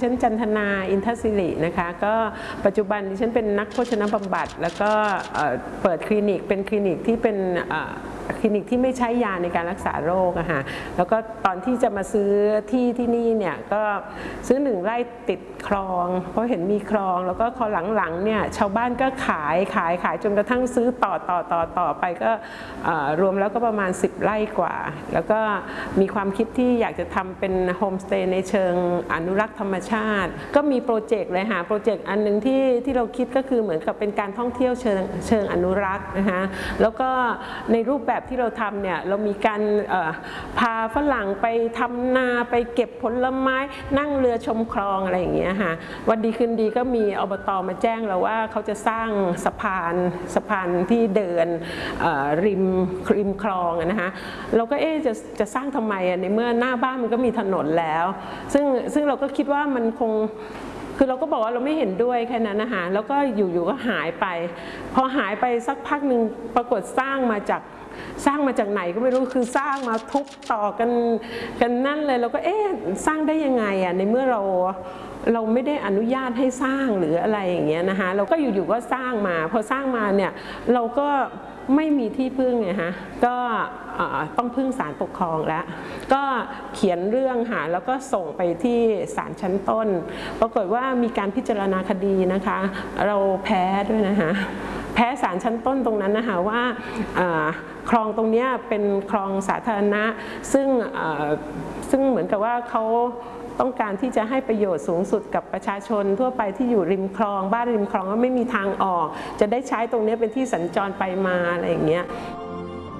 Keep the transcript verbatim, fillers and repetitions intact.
ฉันจันทนาอินทศิรินะคะก็ปัจจุบันดิฉันเป็นนักโภชนบำบัดแล้วก็เปิดคลินิกเป็นคลินิกที่เป็นคลินิกที่ไม่ใช้ยาในการรักษาโรคอะค่ะแล้วก็ตอนที่จะมาซื้อที่ที่นี่เนี่ยก็ซื้อหนึ่งไร่ติดคลองเพราะเห็นมีคลองแล้วก็พอหลังๆเนี่ยชาวบ้านก็ขายขายขายจนกระทั่งซื้อต่อต่อต่อต่อไปก็รวมแล้วก็ประมาณสิบไร่กว่าแล้วก็มีความคิดที่อยากจะทำเป็นโฮมสเตย์ในเชิงอนุรักษ์ธรรมชาติก็มีโปรเจกต์เลยค่ะโปรเจกต์อันนึงที่ที่เราคิดก็คือเหมือนกับเป็นการท่องเที่ยวเชิงเชิงอนุรักษ์นะคะแล้วก็ในรูปแบบที่เราทำเนี่ยเรามีการพาฝรั่งไปทำนาไปเก็บผลไม้นั่งเรือชมคลองอะไรอย่างเงี้ยค่ะวันดีคืนดีก็มีอบต.มาแจ้งเราว่าเขาจะสร้างสะพานสะพานที่เดินริมริมคลองนะคะเราก็เอ๊ะจะจะสร้างทำไมในเมื่อหน้าบ้านมันก็มีถนนแล้วซึ่งซึ่งเราก็คิดว่ามันคงคือเราก็บอกว่าเราไม่เห็นด้วยแค่นั้นนะคะแล้วก็อยู่ๆก็หายไปพอหายไปสักพักหนึ่งปรากฏสร้างมาจากสร้างมาจากไหนก็ไม่รู้คือสร้างมาทุบต่อกันกันนั่นเลยเราก็เอ๊ะสร้างได้ยังไงอ่ะในเมื่อเราเราไม่ได้อนุญาตให้สร้างหรืออะไรอย่างเงี้ยนะคะเราก็อยู่ๆก็สร้างมาพอสร้างมาเนี่ยเราก็ไม่มีที่พึ่งไงฮะก็ต้องพึ่งศาลปกครองแล้วก็เขียนเรื่องหาแล้วก็ส่งไปที่ศาลชั้นต้นปรากฏว่ามีการพิจารณาคดีนะคะเราแพ้ด้วยนะคะแพ้ศาลชั้นต้นตรงนั้นนะคะว่าคลองตรงนี้เป็นคลองสาธารณะซึ่งซึ่งเหมือนกับว่าเขาต้องการที่จะให้ประโยชน์สูงสุดกับประชาชนทั่วไปที่อยู่ริมคลองบ้านริมคลองว่าไม่มีทางออกจะได้ใช้ตรงนี้เป็นที่สัญจรไปมาอะไรอย่างเงี้ย